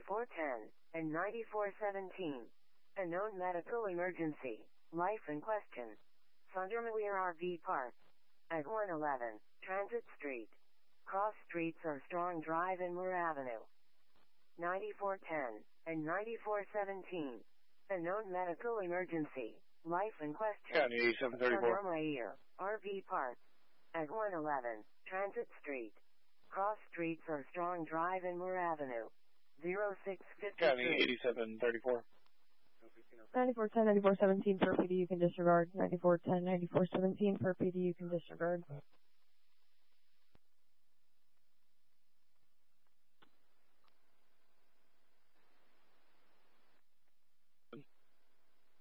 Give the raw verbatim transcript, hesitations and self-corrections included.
ninety-four ten and ninety-four seventeen. A known medical emergency. Life in question. Sundermere R V Park. At one eleven, Transit Street. Cross Streets or Strong Drive in Moore Avenue. ninety-four ten and ninety-four seventeen. A known medical emergency. Life in question. County eighty-seven thirty-four. Sundermere R V Park. At one eleven, Transit Street. Cross Streets or Strong Drive in Moore Avenue. zero six five three. County eighty-seven thirty-four. ninety-four ten, ninety-four seventeen for P D you can disregard. ninety-four ten, ninety-four seventeen for P D you can disregard.